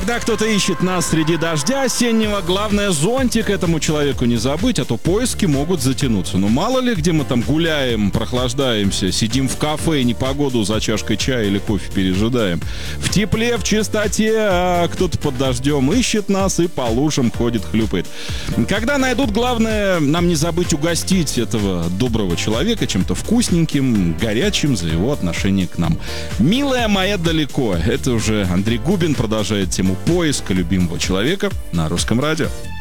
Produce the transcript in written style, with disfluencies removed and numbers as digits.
Когда кто-то ищет нас среди дождя осеннего, главное зонтик этому человеку не забыть, а то поиски могут затянуться. Ну мало ли, где мы там гуляем, прохлаждаемся, сидим в кафе и непогоду за чашкой чая или кофе пережидаем. В тепле, в чистоте, а кто-то под дождем ищет нас и по лужам ходит, хлюпает. Когда найдут, главное нам не забыть угостить этого доброго человека чем-то вкусненьким, горячим за его отношение к нам. «Милая моя далеко». Это уже Андрей Губин продолжает тему поиска любимого человека на Русском радио.